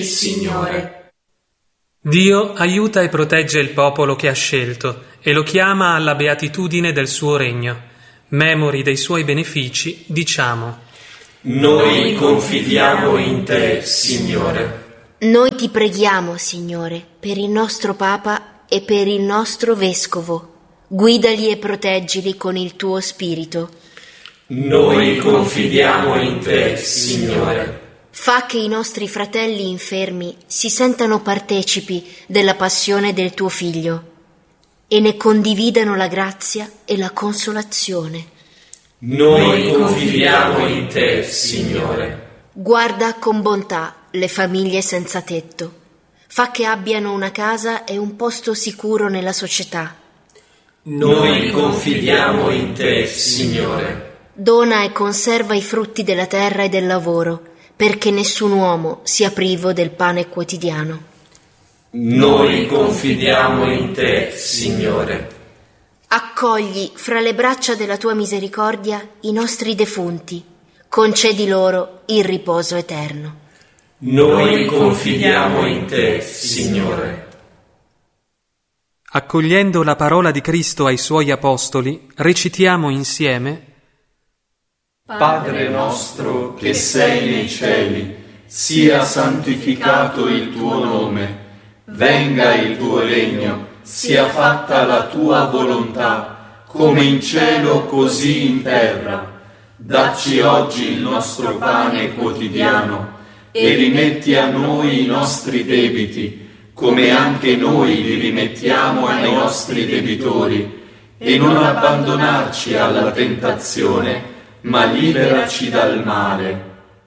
Signore. Dio aiuta e protegge il popolo che ha scelto e lo chiama alla beatitudine del suo regno. Memori dei suoi benefici, diciamo: Noi confidiamo in te, Signore. Noi ti preghiamo, Signore, per il nostro Papa e per il nostro Vescovo. Guidali e proteggili con il tuo spirito. Noi confidiamo in te, Signore. Fa che i nostri fratelli infermi si sentano partecipi della passione del tuo Figlio e ne condividano la grazia e la consolazione. Noi confidiamo in te, Signore. Guarda con bontà le famiglie senza tetto. Fa che abbiano una casa e un posto sicuro nella società. Noi confidiamo in te, Signore. Dona e conserva i frutti della terra e del lavoro, perché nessun uomo sia privo del pane quotidiano. Noi confidiamo in te, Signore. Accogli fra le braccia della tua misericordia i nostri defunti. Concedi loro il riposo eterno. Noi confidiamo in te, Signore. Accogliendo la parola di Cristo ai suoi apostoli, recitiamo insieme: Padre nostro che sei nei cieli, sia santificato il tuo nome, venga il tuo regno, sia fatta la tua volontà, come in cielo così in terra. Dacci oggi il nostro pane quotidiano e rimetti a noi i nostri debiti, come anche noi li rimettiamo ai nostri debitori, e non abbandonarci alla tentazione, ma liberaci dal male.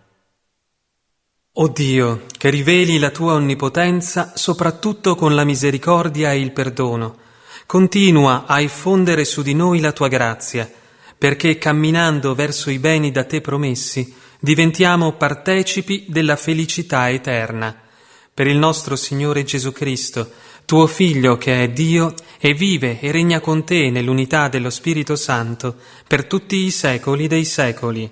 O Dio, che riveli la tua onnipotenza soprattutto con la misericordia e il perdono, continua a effondere su di noi la tua grazia, perché camminando verso i beni da te promessi, diventiamo partecipi della felicità eterna. Per il nostro Signore Gesù Cristo, tuo Figlio che è Dio e vive e regna con te nell'unità dello Spirito Santo per tutti i secoli dei secoli.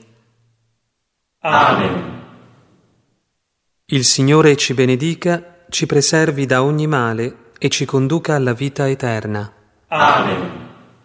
Amen. Il Signore ci benedica, ci preservi da ogni male e ci conduca alla vita eterna. Amen.